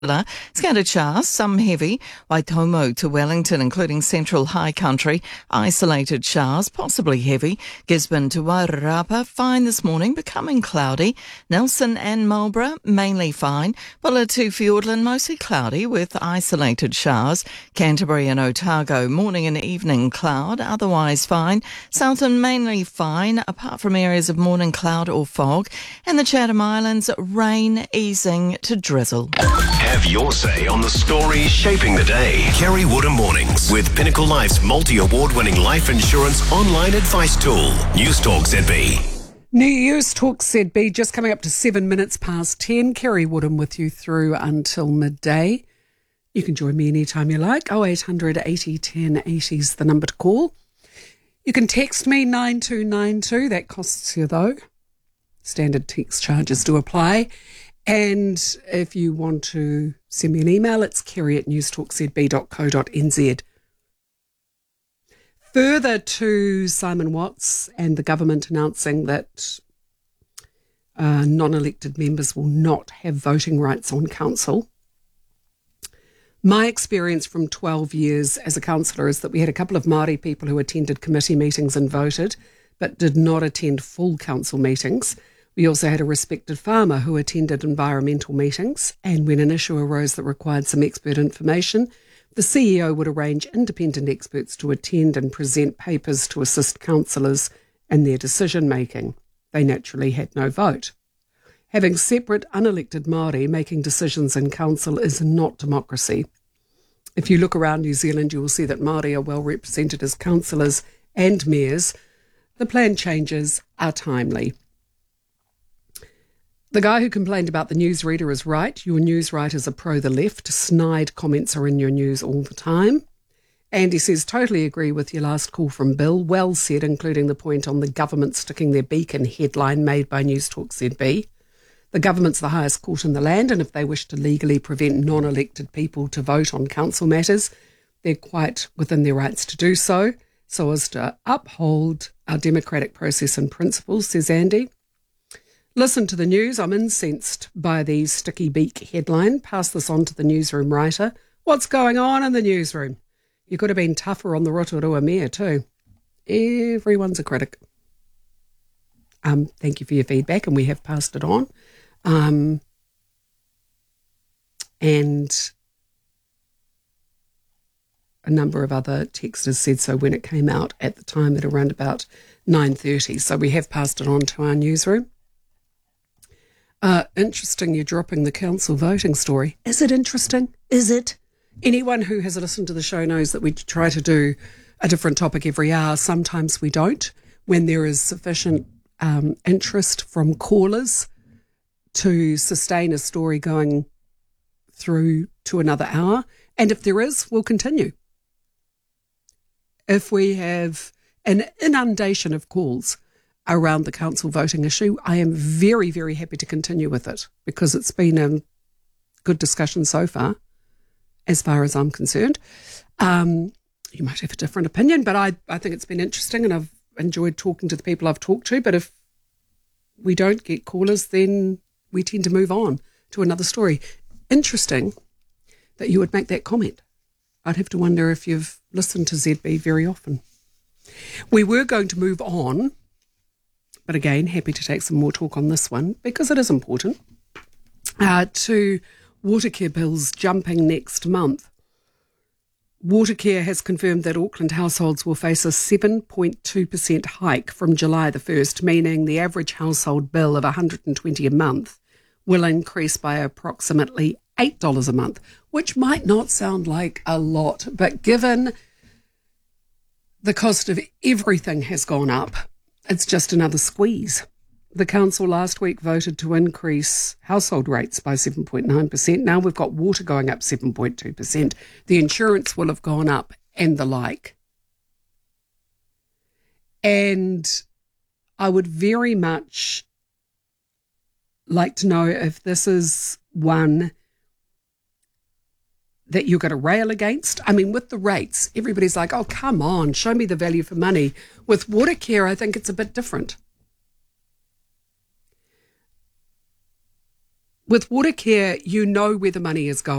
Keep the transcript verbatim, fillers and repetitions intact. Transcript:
Scattered showers, some heavy, Waitomo to Wellington, including central high country. Isolated showers, possibly heavy. Gisborne to Wairarapa, fine this morning, becoming cloudy. Nelson and Marlborough, mainly fine. Bulla to Fiordland, mostly cloudy with isolated showers. Canterbury and Otago, morning and evening cloud, otherwise fine. Southern, mainly fine, apart from areas of morning cloud or fog. And the Chatham Islands, rain easing to drizzle. Have your say on the stories shaping the day. Kerry Woodham Mornings with Pinnacle Life's multi-award-winning life insurance online advice tool. News Talk Z B. News Talk Z B, just coming up to seven minutes past ten. Kerry Woodham with you through until midday. You can join me anytime you like. oh eight hundred eighty ten eighty is the number to call. You can text me nine two nine two. That costs you though. Standard text charges do apply. And if you want to send me an email, it's kerry at newstalk z b dot co dot n z. Further to Simon Watts and the government announcing that uh, non-elected members will not have voting rights on council. My experience from twelve years as a councillor is that we had a couple of Māori people who attended committee meetings and voted, but did not attend full council meetings. We also had a respected farmer who attended environmental meetings, and when an issue arose that required some expert information, the C E O would arrange independent experts to attend and present papers to assist councillors in their decision-making. They naturally had no vote. Having separate unelected Māori making decisions in council is not democracy. If you look around New Zealand, you will see that Māori are well represented as councillors and mayors. The plan changes are timely. The guy who complained about the newsreader is right. Your news writers are pro the left. Snide comments are in your news all the time. And he says, totally agree with your last call from Bill. Well said, including the point on the government sticking their beak in headline made by News Talk Z B. The government's the highest court in the land, and if they wish to legally prevent non-elected people to vote on council matters, they're quite within their rights to do so, so as to uphold our democratic process and principles, says Andy. Listen to the news. I'm incensed by the sticky beak headline. Pass this on to the newsroom writer. What's going on in the newsroom? You could have been tougher on the Rotorua Mayor too. Everyone's a critic. Um, thank you for your feedback, and we have passed it on. Um, and a number of other texters said so when it came out at the time at around about nine thirty. So we have passed it on to our newsroom. Uh, interesting you're dropping the council voting story. Is it interesting? Is it? Anyone who has listened to the show knows that we try to do a different topic every hour. Sometimes we don't, when there is sufficient um, interest from callers to sustain a story going through to another hour. And if there is, we'll continue. If we have an inundation of calls around the council voting issue, I am very, very happy to continue with it because it's been a good discussion so far, as far as I'm concerned. Um, you might have a different opinion, but I, I think it's been interesting and I've enjoyed talking to the people I've talked to. But if we don't get callers, then we tend to move on to another story. Interesting that you would make that comment. I'd have to wonder if you've listened to Z B very often. We were going to move on, but again, happy to take some more talk on this one because it is important, uh, to Watercare bills jumping next month. Watercare has confirmed that Auckland households will face a seven point two percent hike from July the first, meaning the average household bill of one hundred twenty dollars a month will increase by approximately eight dollars a month, which might not sound like a lot, but given the cost of everything has gone up, it's just another squeeze. The council last week voted to increase household rates by seven point nine percent. Now we've got water going up seven point two percent. The insurance will have gone up and the like. And I would very much like to know if this is one that you're going to rail against. I mean, with the rates, everybody's like, oh, come on, show me the value for money. With Watercare, I think it's a bit different. With Watercare, you know where the money is going.